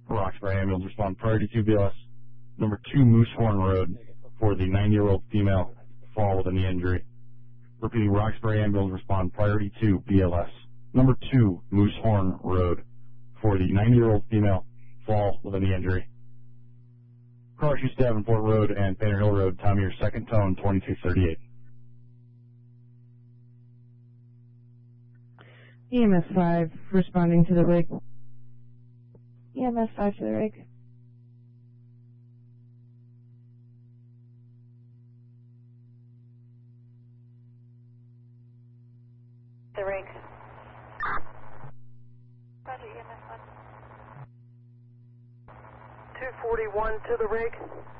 Roxbury ambulance respond priority 2 BLS. Number 2 Moosehorn Road for the 90-year-old female fall with a knee injury. Repeating, Roxbury ambulance respond priority 2 BLS. Number 2 Moosehorn Road for the 90-year-old female fall with a knee injury. Car issues Davenport Road and Painter Hill Road, time of your second tone, 2238. EMS 5 responding to the rig. EMS 5 to the rig. The rig. Roger, EMS 1. 241 to the rig.